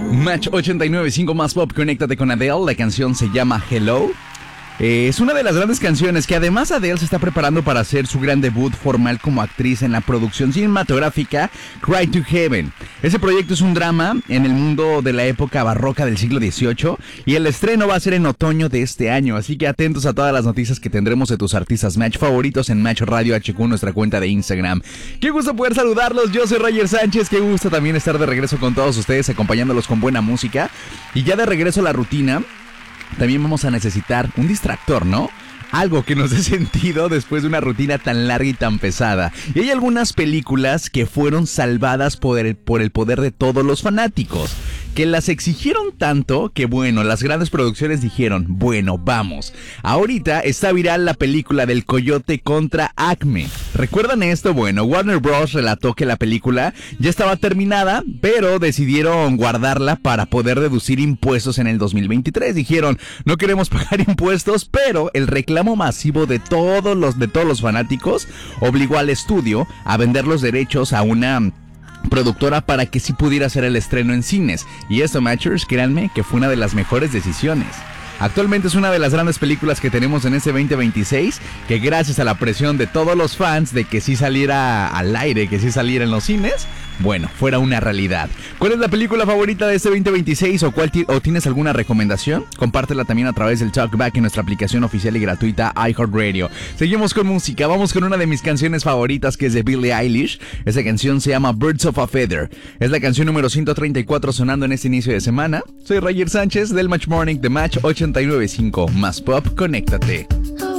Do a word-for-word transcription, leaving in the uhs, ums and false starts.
Match ochenta y nueve punto cinco más pop, conéctate con Adele. La canción se llama Hello. Eh, es una de las grandes canciones que además Adele se está preparando para hacer su gran debut formal como actriz en la producción cinematográfica Cry to Heaven. Ese proyecto es un drama en el mundo de la época barroca del siglo dieciocho y el estreno va a ser en otoño de este año, así que atentos a todas las noticias que tendremos de tus artistas Match favoritos en Match Radio H Q, nuestra cuenta de Instagram. Qué gusto poder saludarlos, yo soy Roger Sánchez, qué gusto también estar de regreso con todos ustedes, acompañándolos con buena música y ya de regreso a la rutina. También vamos a necesitar un distractor, ¿no? Algo que nos dé sentido después de una rutina tan larga y tan pesada. Y hay algunas películas que fueron salvadas por el, por el poder de todos los fanáticos, que las exigieron tanto que, bueno, las grandes producciones dijeron, bueno, vamos. Ahorita está viral la película del Coyote contra Acme. ¿Recuerdan esto? Bueno, Warner Bros. Relató que la película ya estaba terminada, pero decidieron guardarla para poder deducir impuestos en el dos mil veintitrés. Dijeron, no queremos pagar impuestos, pero el reclamo masivo de todos los, de todos los fanáticos obligó al estudio a vender los derechos a una productora para que sí pudiera hacer el estreno en cines. Y esto, Matchers, créanme que fue una de las mejores decisiones. Actualmente es una de las grandes películas que tenemos en este veinte veintiséis, que gracias a la presión de todos los fans de que sí saliera al aire, que sí saliera en los cines, bueno, fuera una realidad. ¿Cuál es la película favorita de este veinte veintiséis o, cuál o tienes alguna recomendación? Compártela también a través del Talkback en nuestra aplicación oficial y gratuita iHeartRadio. Seguimos con música, vamos con una de mis canciones favoritas, que es de Billie Eilish. Esa canción se llama Birds of a Feather. Es la canción número ciento treinta y cuatro sonando en este inicio de semana. Soy Roger Sánchez del Match Morning de Match ochenta y nueve punto cinco más pop, conéctate.